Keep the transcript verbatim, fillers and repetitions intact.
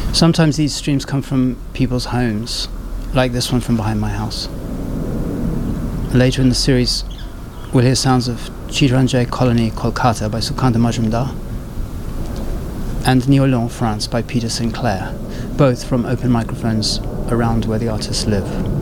Sometimes these streams come from people's homes, like this one from behind my house. Later in the series, we'll hear sounds of Chiranjay Colony, Kolkata by Sukanta Majumdar and Niolon, France by Peter Sinclair, both from open microphones around where the artists live.